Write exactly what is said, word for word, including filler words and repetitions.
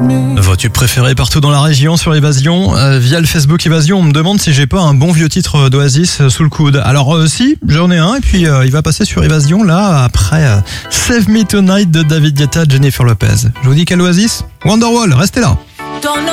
Vos tubes préférés partout dans la région sur Évasion. Euh, via le Facebook Évasion, on me demande si j'ai pas un bon vieux titre d'Oasis euh, sous le coude. Alors euh, si, j'en ai un et puis euh, il va passer sur Évasion là après euh, Save Me Tonight de David Guetta, Jennifer Lopez. Je vous dis quel Oasis ? Wonderwall, restez là.